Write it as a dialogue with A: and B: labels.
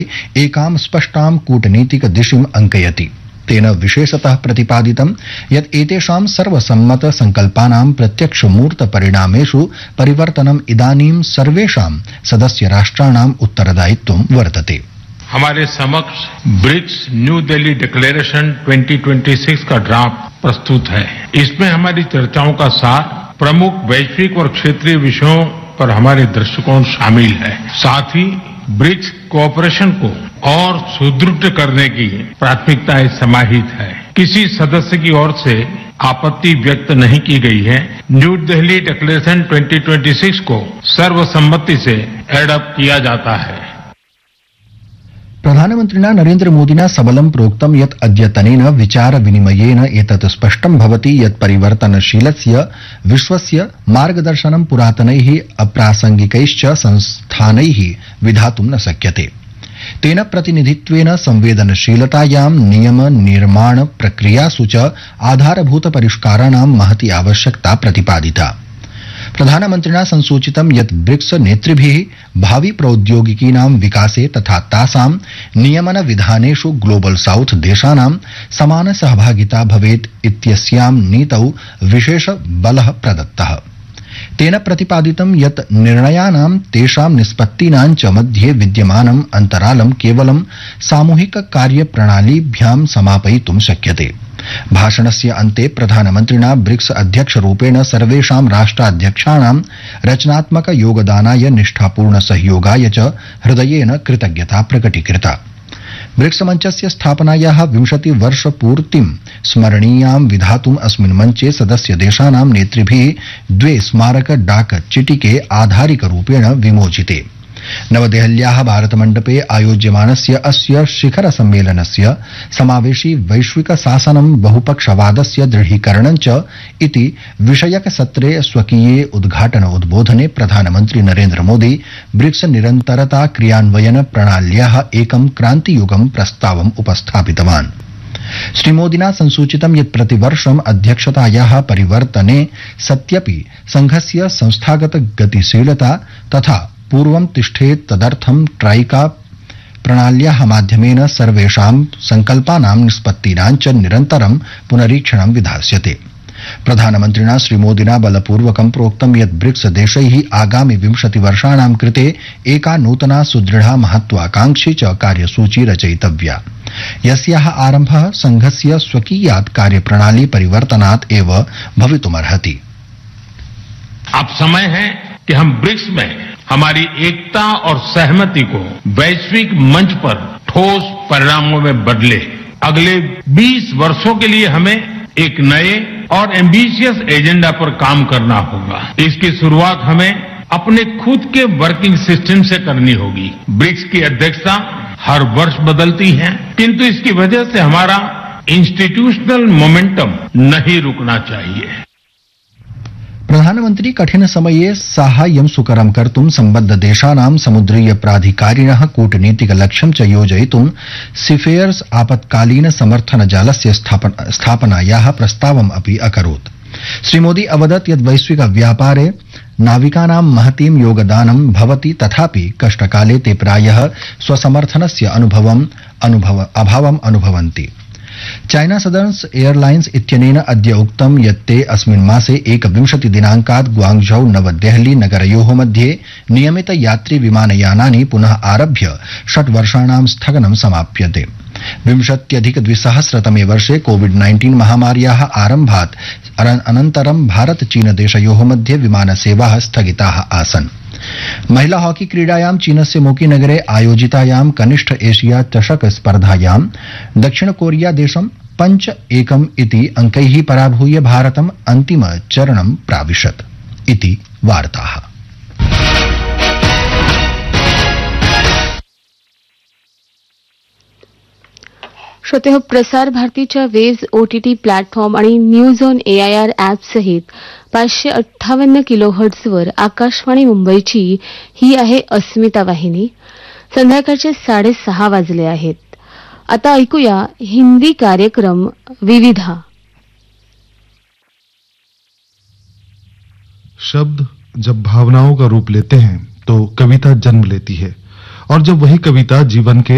A: एकां स्पष्टां कूटनीतिक दिशिम् अंकयति। तेन विशेषतः प्रतिपादितं यत् एतेषां सर्वसम्मत संकल्पानां प्रत्यक्ष मूर्त परिणामेषु परिवर्तनम् इदानीं सर्वेषां सदस्य राष्ट्राणाम् उत्तरदायित्वं वर्तते।
B: हमारे समक्ष ब्रिक्स न्यू दिल्ली डिक्लेरेशन 2026 का ड्राफ्ट प्रस्तुत है। इसमें हमारी चर्चाओं का सार प्रमुख वैश्विक और क्षेत्रीय विषयों पर हमारे दृष्टिकोण शामिल है। साथ ही ब्रिक्स कोऑपरेशन को और सुदृढ़ करने की प्राथमिकताएं समाहित है। किसी सदस्य की ओर से आपत्ति व्यक्त नहीं की गई है। न्यू दिल्ली डिक्लेरेशन 2026 को सर्वसम्मति से एडॉप्ट किया जाता है।
A: प्रधानमन्त्रिणा नरेन्द्र मोदिना सबलं प्रोक्तं यत् अद्यतनेन विचार विनिमयेन एतत् स्पष्टं भवति यत् परिवर्तनशीलस्य विश्वस्य मार्गदर्शनं पुरातनैः अप्रासंगिकैश्च संस्थानैः विधातुं न शक्यते। तेन प्रतिनिधित्वेन संवेदनशीलतायां नियम निर्माण प्रक्रियासु च आधारभूत परिष्काराणां महती आवश्यकता प्रतिपादिता। प्रधानमन्त्रिणा संसूचितं यत् ब्रिक्स नेतृभिः भावि प्रौद्योगिकीनां विकासे तथा तासां नियमन विधानेषु ग्लोबल साउथ देशानां समान सहभागिता भवेत् इत्यस्यां नीतौ विशेष बलः प्रदत्तः। तेन प्रतिपादितं यत् निर्णयानां तेषां निष्पत्तीनां च मध्ये विद्यमानम् अन्तरालं केवलं सामूहिक कार्यप्रणालीभ्यां समापयितुं शक्यते। भाषणस्य अन्ते प्रधानमन्त्रिणा ब्रिक्स अध्यक्षरूपेण सर्वेषां राष्ट्राध्यक्षाणां रचनात्मक योगदानाय निष्ठापूर्ण सहयोगाय च हृदयेन कृतज्ञता प्रकटीकृता। ब्रिक्स मञ्चस्य स्थापनायाः 20 वर्षपूर्तिं स्मरणीयां विधातुम् अस्मिन् मञ्चे सदस्य देशानां नेतृभिः 2 स्मारक डाक चिटिके आधारिकरूपेण विमोचिते। नवदेहल्याः भारतमण्डपे आयोज्यमानस्य अस्य शिखर सम्मेलनस्य समावेशी वैश्विक शासनं बहुपक्षवादस्य दृढीकरणं च इति विषयक सत्रे स्वकीये उद्घाटन उद्बोधने प्रधानमन्त्री नरेन्द्र मोदी ब्रिक्स निरन्तरता क्रियान्वयन प्रणाल्याः एकं क्रान्तियुगं प्रस्तावम् उपस्थापितवान्। श्रीमोदिना संसूचितं यत् प्रतिवर्षम् अध्यक्षतायाः परिवर्तने सत्यपि संघस्य संस्थागत गतिशीलता तथा पूर्वं तिष्ठेत् तदर्थं ट्राइका प्रणाल्याः माध्यमेन सर्वेषां संकल्पानां निष्पत्तीनां च निरन्तरं पुनरीक्षणं विधास्यते। प्रधानमन्त्रिणा श्रीमोदिना बलपूर्वकं प्रोक्तं यत् ब्रिक्स देशैः आगामि 20 वर्षाणां कृते एका नूतना सुदृढा महत्वाकांक्षी च कार्यसूची रचयितव्या, यस्याः आरम्भः संघस्य स्वकीयात् कार्यप्रणाली परिवर्तनात् एव भवितुमर्हति।
B: अब समय है कि हम ब्रिक्स में हमारी एकता और सहमति को वैश्विक मंच पर ठोस परिणामों में बदले। अगले 20 वर्षों के लिए हमें एक नए और एम्बिशियस एजेंडा पर काम करना होगा। इसकी शुरुआत हमें अपने खुद के वर्किंग सिस्टम से करनी होगी। ब्रिक्स की अध्यक्षता हर वर्ष बदलती है, किंतु इसकी वजह से हमारा इंस्टीट्यूशनल मोमेंटम नहीं रुकना चाहिए।
A: प्रधानमन्त्री कठिन समये साहाय्यं सुकरं कर्तुं सम्बद्ध देशानां समुद्रीय प्राधिकारिणः कूटनीतिक लक्ष्यं च योजयितुं सीफेयर्स आपत्कालीन समर्थन जालस्य स्थापनायाः प्रस्तावम् अपि अकरोत्। श्रीमोदी अवदत् यत् वैश्विक व्यापारे नाविकानां महतीं योगदानं भवति, तथापि कष्टकाले ते प्रायः स्वसमर्थनस्य अभावम् अनुभवन्ति। चाइना सदर्न्स एयरलाइन्स इत्यनेन अद्य उक्तं यत् ते अस्मिन् मासे 21 दिनाङ्कात् ग्वाङ्गझौ नवदेहली नगरयोः मध्ये नियमित यात्री विमानयानानि पुनः आरभ्य 6 वर्षाणां स्थगनं समाप्यते। 20+2000 वर्षे कोविड-19 महामार्याः आरम्भात् अनन्तरं भारत चीन देशयोः मध्ये विमानसेवाः स्थगिताः आसन्। महिला हॉकी क्रीडायां चीनस्य मोकी नगरे आयोजितायां कनिष्ठ एशिया चषक स्पर्धायां दक्षिण कोरिया देशं 5-1 इति अंकैः पराभूय भारतम् अन्तिम चरणं प्राविशत् इति वार्ताः।
C: श्रोतेहो, प्रसार भारतीच्या वेज ओटीटी प्लॅटफॉर्म आणि न्यूज ऑन एआयआर ॲप सहित 558 किलोहर्ट्झवर आकाशवाणी मुंबईची ही आहे अस्मिता वाहिनी। संध्याकाळचे 6:30 वाजले आहेत। आता ऐकूया हिंदी कार्यक्रम विविधा।
D: शब्द जब भावनाओं का रूप लेते हैं तो कविता जन्म लेती है, और जब वही कविता जीवन के